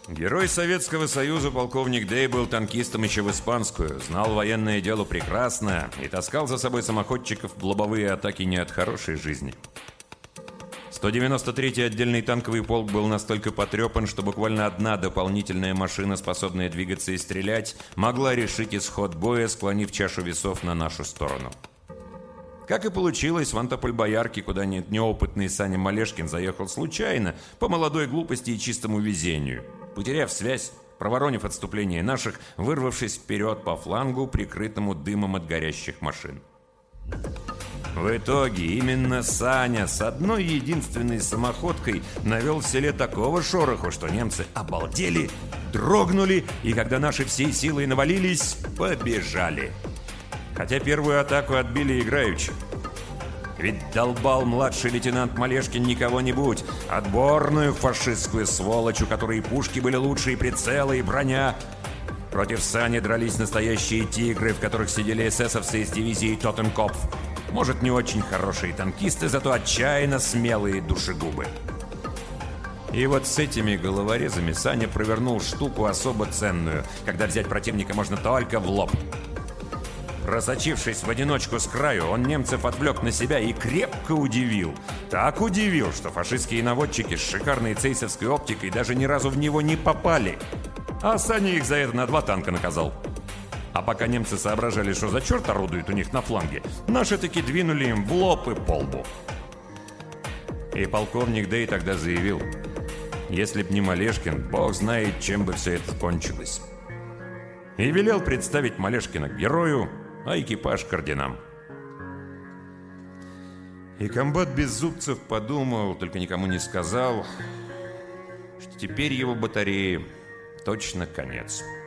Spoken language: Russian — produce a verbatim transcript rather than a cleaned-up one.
Герой Советского Союза полковник Дэй был танкистом еще в испанскую, знал военное дело прекрасно и таскал за собой самоходчиков в лобовые атаки не от хорошей жизни. сто девяносто третий отдельный танковый полк был настолько потрепан, что буквально одна дополнительная машина, способная двигаться и стрелять, могла решить исход боя, склонив чашу весов на нашу сторону. Как и получилось, в Антополь-Боярки, куда неопытный Саня Малешкин заехал случайно, по молодой глупости и чистому везению. Потеряв связь, проворонив отступление наших, вырвавшись вперед по флангу, прикрытому дымом от горящих машин. В итоге именно Саня с одной единственной самоходкой навел в селе такого шороху, что немцы обалдели, дрогнули и, когда наши всей силой навалились, побежали. Хотя первую атаку отбили играючи. Ведь долбал младший лейтенант Малешкин не кого-нибудь, отборную фашистскую сволочь, у которой пушки были лучше, и прицелы, и броня. Против Сани дрались настоящие тигры, в которых сидели эсэсовцы из дивизии Тоттенкопф. Может, не очень хорошие танкисты, зато отчаянно смелые душегубы. И вот с этими головорезами Саня провернул штуку особо ценную, когда взять противника можно только в лоб. Просочившись в одиночку с краю, он немцев отвлек на себя и крепко удивил. Так удивил, что фашистские наводчики с шикарной цейсовской оптикой даже ни разу в него не попали. А Саня их за это на два танка наказал. А пока немцы соображали, что за черт орудует у них на фланге, наши таки двинули им в лоб и по лбу. И полковник Дэй тогда заявил: если б не Малешкин, бог знает, чем бы все это кончилось. И велел представить Малешкина к герою, а экипаж к орденам. И комбат Беззубцев подумал, только никому не сказал, что теперь его батарее точно конец.